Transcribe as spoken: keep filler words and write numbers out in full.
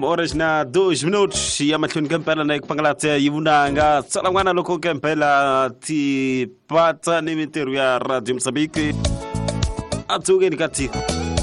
horas na dois minutos e a Matlun Campela na Pangalate Yunanga Salamana Loco Campela ti pata ni miteru ya Radio Msabiki atuge ni kati